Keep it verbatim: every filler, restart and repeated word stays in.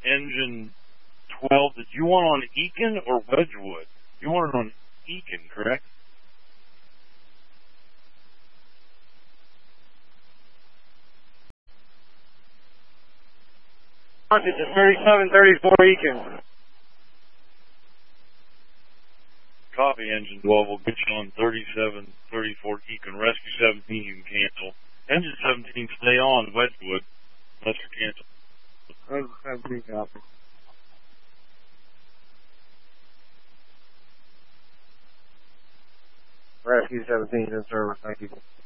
engine twelve. Did you want on Eakin or Wedgwood? You wanted on Eakin, correct? It's a thirty-seven thirty-four Eakin. Copy, engine twelve. We'll get you on thirty-seven thirty-four Eakin. Rescue seventeen, you can cancel. Engine seventeen, stay on Wedgwood. Unless you cancel. Engine seventeen, copy. Rescue seventeen in service, thank you.